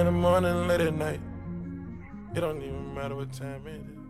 in the morning, late at night. It don't even matter what time it is.